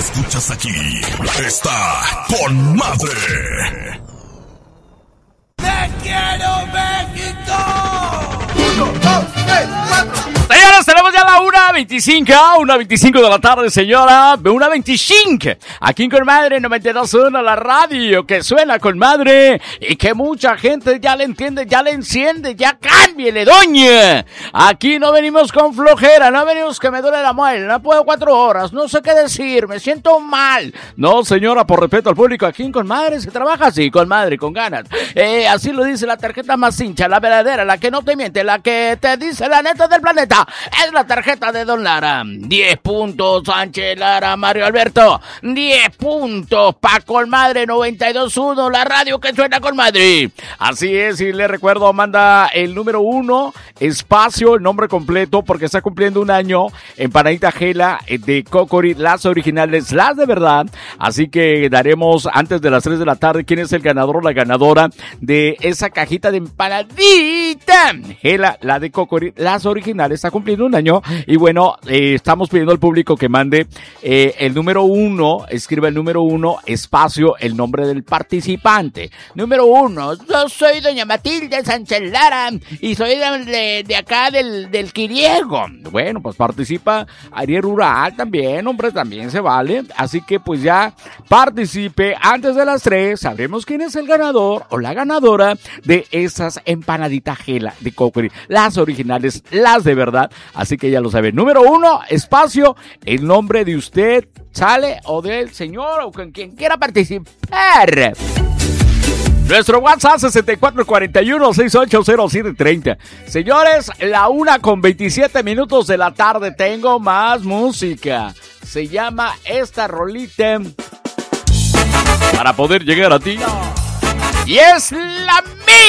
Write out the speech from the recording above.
escuchas aquí, está con madre. ¡Te quiero, México! 1, 2, 3, 4. Señores, tenemos ya la 1:25 de la tarde, señora. 1:25. Aquí en Con Madre 92.1, la radio que suena con madre y que mucha gente ya le entiende, ya le enciende, ya cámbiele, doña. Aquí no venimos con flojera, no venimos que me duele la muela, no puedo 4 horas, no sé qué decir, me siento mal. No, señora, por respeto al público, aquí en Con Madre se trabaja así, con madre, con ganas. Así lo dice la tarjeta más hincha, la verdadera, la que no te miente, la que te dice la neta del planeta. Es la tarjeta de Don Lara. 10 puntos, Sánchez Lara, Mario Alberto. 10 puntos pa' Con Madre 92.1, la radio que suena con madre. Así es, y le recuerdo, manda el número 1, espacio, el nombre completo, porque está cumpliendo un año empanadita Gela de Cocori, las originales, las de verdad. Así que daremos antes de las 3 de la tarde quién es el ganador o la ganadora de esa cajita de empanadita Gela, la de Cocori, las originales. Está cumpliendo un año y bueno, estamos pidiendo al público que mande el número 1, escriba el número 1, espacio, el nombre del participante. Número 1, yo soy doña Matilde Sánchez Lara y soy de acá del Quiriego. Bueno, pues participa área rural también, hombre, también se vale. Así que pues ya participe antes de las 3, sabremos quién es el ganador o la ganadora de esas empanaditas Gela de Cocori, las originales, las de verdad. Así que ya lo saben. Número 1, espacio, el nombre de usted, sale, o del señor, o con quien quiera participar. Nuestro WhatsApp 6441-680730. Señores, la 1:27 de la tarde. Tengo más música. Se llama esta rolita para poder llegar a ti. Y es la mía.